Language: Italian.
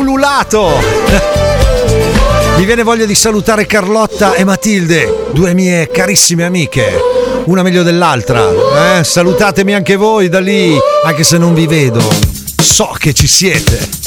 ululato. Mi viene voglia di salutare Carlotta e Matilde, due mie carissime amiche, una meglio dell'altra. Salutatemi anche voi da lì, anche se non vi vedo. So che ci siete.